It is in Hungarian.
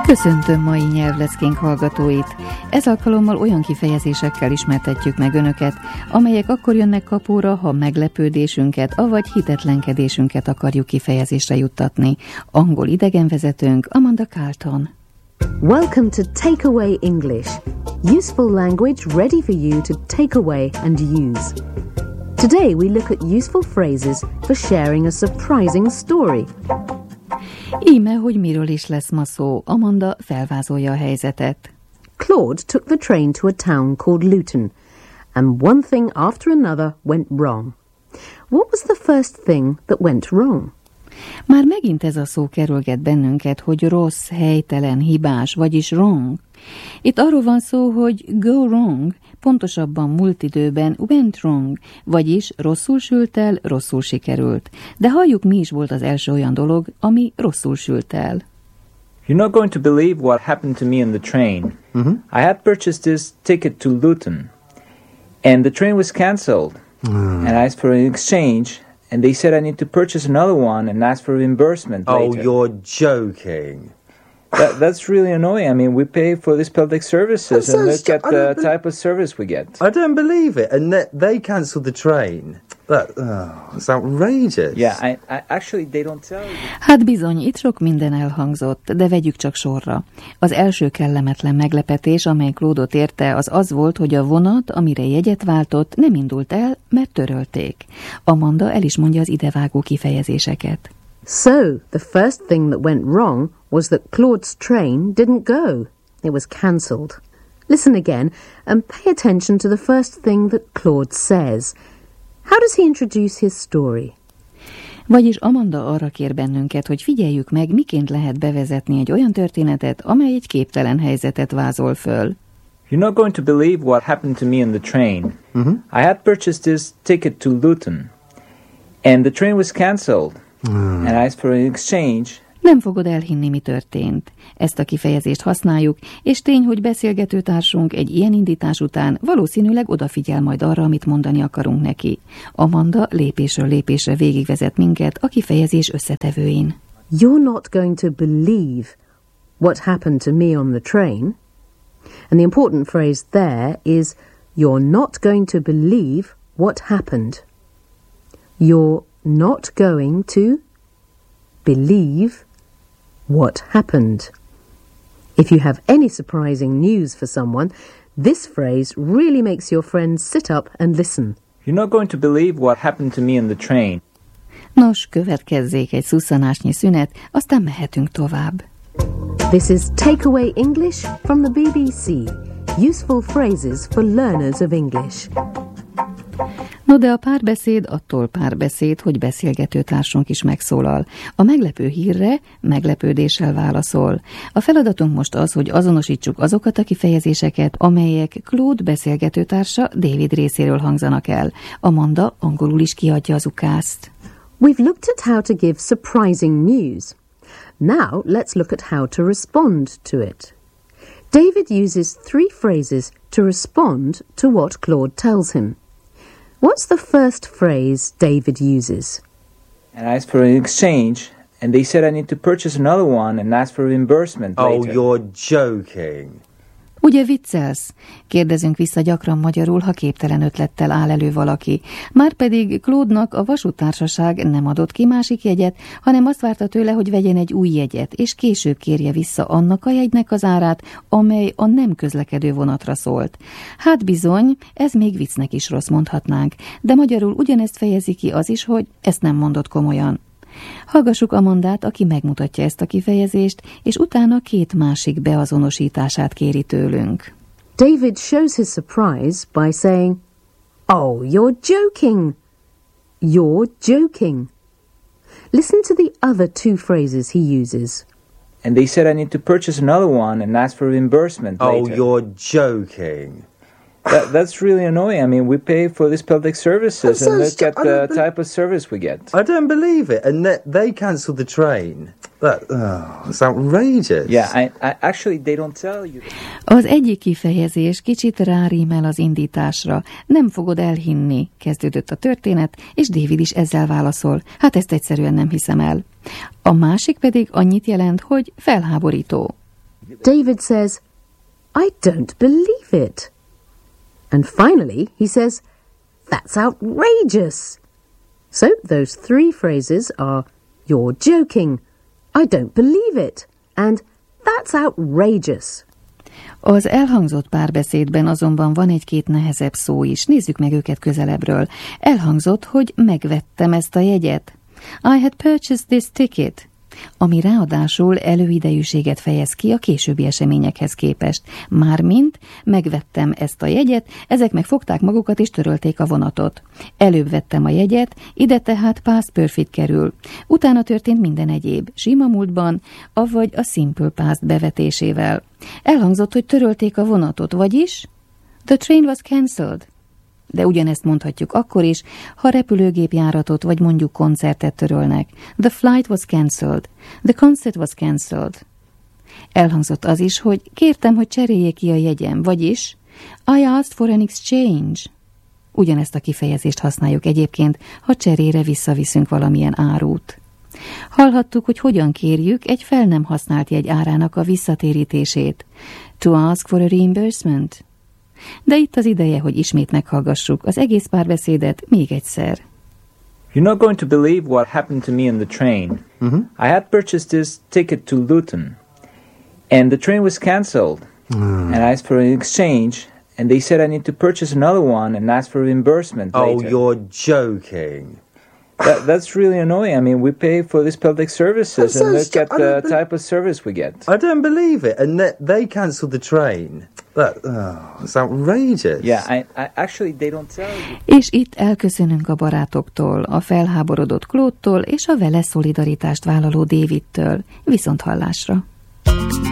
Köszöntöm mai nyelvleckénk hallgatóit! Ez alkalommal olyan kifejezésekkel ismertetjük meg önöket, amelyek akkor jönnek kapóra, ha meglepődésünket, avagy hitetlenkedésünket akarjuk kifejezésre juttatni. Angol idegenvezetőnk Amanda Carlton. Welcome to Takeaway English. Useful language ready for you to take away and use. Today we look at useful phrases for sharing a surprising story. Íme, hogy miről is lesz ma szó, Amanda felvázolja a helyzetet. Claude took the train to a town called Luton, and one thing after another went wrong. What was the first thing that went wrong? Már megint ez a szó kerülget bennünket, hogy rossz, helytelen, hibás, vagyis wrong. Itt arról van szó, hogy go wrong, pontosabban múlt időben went wrong, vagyis rosszul sült el, rosszul sikerült. De halljuk, mi is volt az első olyan dolog, ami rosszul sült el. You're not going to believe what happened to me on the train. I had purchased this ticket to Luton, and the train was cancelled. And I asked for an exchange, and they said I need to purchase another one and ask for reimbursement later. Oh, you're joking. That's really annoying. I mean, we pay for these public services, and look at the type of service we get. I don't believe it. And they cancelled the train. It's outrageous. Yeah, I actually, they don't tell you. Hát bizony, itt sok minden elhangzott, de vegyük csak sorra. Az első kellemetlen meglepetés, amely Claude-ot érte, az volt, hogy a vonat, amire jegyet váltott, nem indult el, mert törölték. Amanda el is mondja az idevágó kifejezéseket. So, the first thing that went wrong was that Claude's train didn't go. It was cancelled. Listen again and pay attention to the first thing that Claude says. How does he introduce his story? Vagyis Amanda arra kér bennünket, hogy figyeljük meg, miként lehet bevezetni egy olyan történetet, amely egy képtelen helyzetet vázol föl. You're not going to believe what happened to me on the train. I had purchased this ticket to Luton, and the train was cancelled. And I asked for an exchange. Nem fogod elhinni, mi történt. Ezt a kifejezést használjuk, és tény, hogy beszélgetőtársunk egy ilyen indítás után valószínűleg odafigyel majd arra, amit mondani akarunk neki. Amanda lépésről lépésre végigvezet minket a kifejezés összetevőin. You're not going to believe what happened to me on the train. And the important phrase there is you're not going to believe what happened. You're not going to believe what happened. If you have any surprising news for someone, this phrase really makes your friends sit up and listen. You're not going to believe what happened to me on the train. Nos, következzék egy szusszanásnyi szünet, aztán mehetünk tovább. This is Takeaway English from the BBC. Useful phrases for learners of English. No, de a párbeszéd attól párbeszéd, hogy beszélgetőtársunk is megszólal. A meglepő hírre meglepődéssel válaszol. A feladatunk most az, hogy azonosítsuk azokat a kifejezéseket, amelyek Claude beszélgetőtársa David részéről hangzanak el. Amanda angolul is kiadja az ukázt. We've looked at how to give surprising news. Now let's look at how to respond to it. David uses 3 phrases to respond to what Claude tells him. What's the first phrase David uses? And I asked for an exchange, and they said I need to purchase another one and ask for reimbursement later. Oh, you're joking. Ugye viccelsz? Kérdezünk vissza gyakran magyarul, ha képtelen ötlettel áll elő valaki. Márpedig Claude-nak a vasúttársaság nem adott ki másik jegyet, hanem azt várta tőle, hogy vegyen egy új jegyet, és később kérje vissza annak a jegynek az árát, amely a nem közlekedő vonatra szólt. Hát bizony, ez még viccnek is rossz, mondhatnánk, de magyarul ugyanezt fejezi ki az is, hogy ezt nem mondott komolyan. Hallgassuk Amandát, aki megmutatja ezt a kifejezést, és utána 2 másik beazonosítását kéri tőlünk. David shows his surprise by saying, "Oh, you're joking. You're joking." Listen to the other 2 phrases he uses. And they said I need to purchase another one and ask for reimbursement later. Oh, you're joking. That's really annoying. I mean, we pay for these public services, and look at the type of service we get. I don't believe it. And they cancelled the train. It's outrageous. Yeah, I actually, they don't tell you. Az egyik kifejezés kicsit rárímel az indításra. Nem fogod elhinni, kezdődött a történet, és David is ezzel válaszol. Hát ezt egyszerűen nem hiszem el. A másik pedig annyit jelent, hogy felháborító. David says, I don't believe it. And finally, he says, that's outrageous. So those three phrases are, you're joking, I don't believe it, and that's outrageous. Az elhangzott párbeszédben azonban van egy-két nehezebb szó is. Nézzük meg őket közelebbről. Elhangzott, hogy megvettem ezt a jegyet. I had purchased this ticket, ami ráadásul előidejűséget fejez ki a későbbi eseményekhez képest. Mármint megvettem ezt a jegyet, ezek meg fogták magukat és törölték a vonatot. Előbb vettem a jegyet, ide tehát past perfect kerül. Utána történt minden egyéb, sima múltban, avagy a simple past bevetésével. Elhangzott, hogy törölték a vonatot, vagyis the train was cancelled. De ugyanezt mondhatjuk akkor is, ha repülőgépjáratot vagy mondjuk koncertet törölnek. The flight was cancelled. The concert was cancelled. Elhangzott az is, hogy kértem, hogy cseréljék ki a jegyem, vagyis I asked for an exchange. Ugyanezt a kifejezést használjuk egyébként, ha cserére visszaviszünk valamilyen árut. Hallhattuk, hogy hogyan kérjük egy fel nem használt jegy árának a visszatérítését. To ask for a reimbursement. De itt az ideje, hogy ismét meghallgassuk az egész párbeszédet még egyszer. You're not going to believe what happened to me on the train. I had purchased this ticket to Luton, and the train was cancelled. And I asked for an exchange, and they said I need to purchase another one and ask for reimbursement later. Oh, you're joking. That's really annoying. I mean, we pay for these public services, and look at the type of service we get. I don't believe it. And they cancelled the train. It's outrageous. Yeah, I actually, they don't tell you. És itt elköszönünk a barátoktól, a felháborodott Claude-tól és a vele szolidaritást vállaló Davidtől. Viszonthallásra.